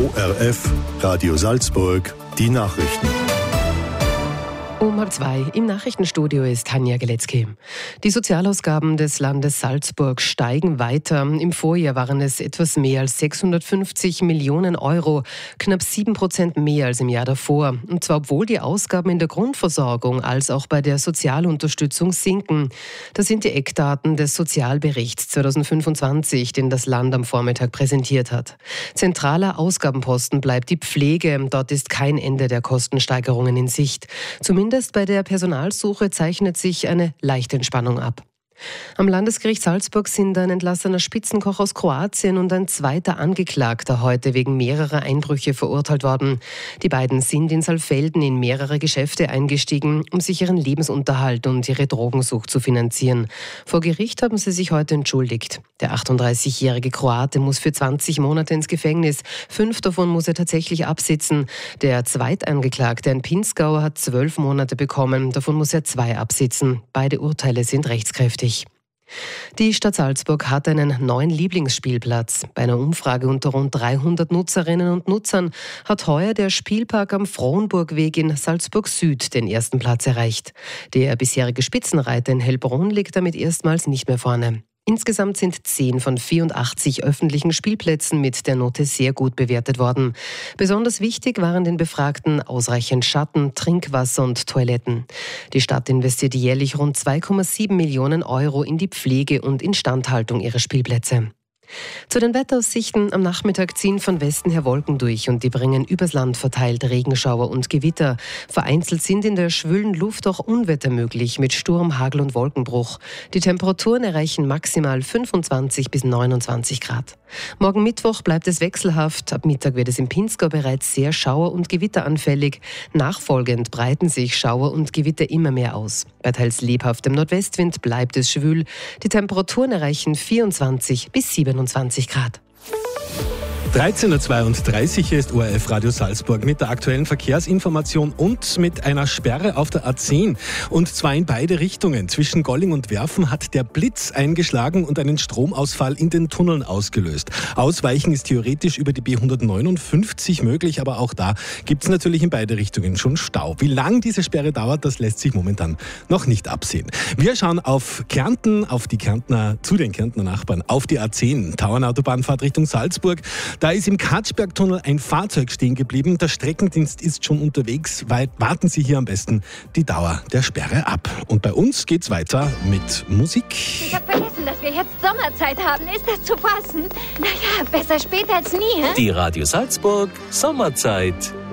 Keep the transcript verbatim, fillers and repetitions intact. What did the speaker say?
O R F, Radio Salzburg, die Nachrichten. Um halb zwei im Nachrichtenstudio ist Tanja Geletzky. Die Sozialausgaben des Landes Salzburg steigen weiter. Im Vorjahr waren es etwas mehr als sechshundertfünfzig Millionen Euro, knapp sieben Prozent mehr als im Jahr davor. Und zwar obwohl die Ausgaben in der Grundversorgung als auch bei der Sozialunterstützung sinken. Das sind die Eckdaten des Sozialberichts zweitausendfünfundzwanzig, den das Land am Vormittag präsentiert hat. Zentraler Ausgabenposten bleibt die Pflege. Dort ist kein Ende der Kostensteigerungen in Sicht. Zumindest Zumindest bei der Personalsuche zeichnet sich eine leichte Entspannung ab. Am Landesgericht Salzburg sind ein entlassener Spitzenkoch aus Kroatien und ein zweiter Angeklagter heute wegen mehrerer Einbrüche verurteilt worden. Die beiden sind in Saalfelden in mehrere Geschäfte eingestiegen, um sich ihren Lebensunterhalt und ihre Drogensucht zu finanzieren. Vor Gericht haben sie sich heute entschuldigt. Der achtunddreißigjährige Kroate muss für zwanzig Monate ins Gefängnis. Fünf davon muss er tatsächlich absitzen. Der Zweitangeklagte, ein Pinzgauer, hat zwölf Monate bekommen. Davon muss er zwei absitzen. Beide Urteile sind rechtskräftig. Die Stadt Salzburg hat einen neuen Lieblingsspielplatz. Bei einer Umfrage unter rund dreihundert Nutzerinnen und Nutzern hat heuer der Spielpark am Frohnburgweg in Salzburg Süd den ersten Platz erreicht. Der bisherige Spitzenreiter in Hellbrunn liegt damit erstmals nicht mehr vorne. Insgesamt sind zehn von vierundachtzig öffentlichen Spielplätzen mit der Note sehr gut bewertet worden. Besonders wichtig waren den Befragten ausreichend Schatten, Trinkwasser und Toiletten. Die Stadt investiert jährlich rund zwei Komma sieben Millionen Euro in die Pflege und Instandhaltung ihrer Spielplätze. Zu den Wetteraussichten: Am Nachmittag ziehen von Westen her Wolken durch und die bringen übers Land verteilt Regenschauer und Gewitter. Vereinzelt sind in der schwülen Luft auch Unwetter möglich mit Sturm, Hagel und Wolkenbruch. Die Temperaturen erreichen maximal fünfundzwanzig bis neunundzwanzig Grad. Morgen Mittwoch bleibt es wechselhaft. Ab Mittag wird es im Pinzgau bereits sehr schauer- und gewitteranfällig. Nachfolgend breiten sich Schauer und Gewitter immer mehr aus. Bei teils lebhaftem Nordwestwind bleibt es schwül. Die Temperaturen erreichen vierundzwanzig bis siebenundzwanzig Grad. dreizehn Uhr zweiunddreißig ist O R F Radio Salzburg mit der aktuellen Verkehrsinformation und mit einer Sperre auf der A zehn. Und zwar in beide Richtungen. Zwischen Golling und Werfen hat der Blitz eingeschlagen und einen Stromausfall in den Tunneln ausgelöst. Ausweichen ist theoretisch über die B hundertneunundfünfzig möglich, aber auch da gibt es natürlich in beide Richtungen schon Stau. Wie lang diese Sperre dauert, das lässt sich momentan noch nicht absehen. Wir schauen auf Kärnten, auf die Kärntner, zu den Kärntner Nachbarn, auf die A zehn, Tauernautobahn-Fahrt Richtung Salzburg. Da ist im Katschbergtunnel ein Fahrzeug stehen geblieben. Der Streckendienst ist schon unterwegs. Warten Sie hier am besten die Dauer der Sperre ab. Und bei uns geht's weiter mit Musik. Ich habe vergessen, dass wir jetzt Sommerzeit haben. Ist das zu fassen? Naja, besser spät als nie, hä? Die Radio Salzburg Sommerzeit.